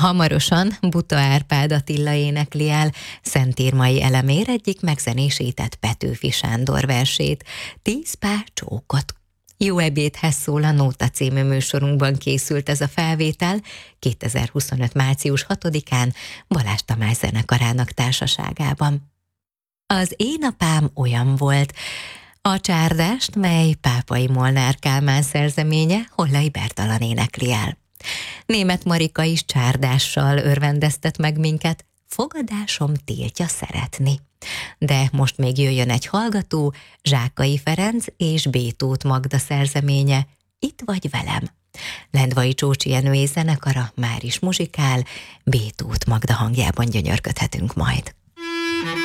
Hamarosan Buta Árpád Attila énekli el Szentírmai Elemér egyik megzenésített Petőfi Sándor versét, 10 pár csókot. Jó ebédhez szól a Nóta című műsorunkban készült ez a felvétel 2025. március 6-án Balázs Tamás zenekarának társaságában. Az Én apám olyan volt. A csárdást, mely Pápai Molnár Kálmán szerzeménye, Hollai Bertalan énekli el. Németh Marika is csárdással örvendeztet meg minket, Fogadásom tiltja szeretni. De most még jöjjön egy hallgató, Zsákai Ferenc és B. Tóth Magda szerzeménye, Itt vagy velem. Lendvai Csócsi Jenő zenekara már is muzsikál, B. Tóth Magda hangjában gyönyörködhetünk majd.